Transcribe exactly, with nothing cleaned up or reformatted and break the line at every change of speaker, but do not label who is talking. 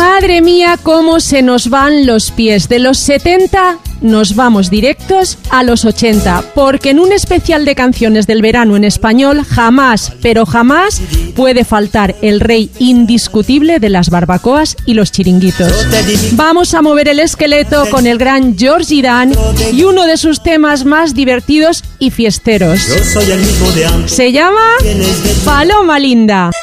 Madre mía, cómo se nos van los pies. De los setenta nos vamos directos a los ochenta, porque en un especial de canciones del verano en español jamás, pero jamás puede faltar el rey indiscutible de las barbacoas y los chiringuitos. Vamos a mover el esqueleto con el gran Georgie Dan y uno de sus temas más divertidos y fiesteros. Se llama Paloma Linda.